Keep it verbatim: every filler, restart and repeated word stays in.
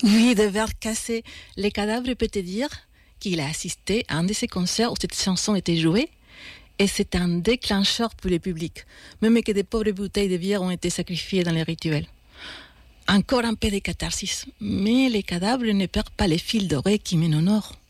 Oui, de verre cassé. Les cadavres peut te dire qu'il a assisté à un de ces concerts où cette chanson était jouée. Et c'est un déclencheur pour le public. Même que des pauvres bouteilles de bière ont été sacrifiées dans les rituels. Encore un peu de catharsis. Mais les cadavres ne perdent pas les fils dorés qui mènent au nord.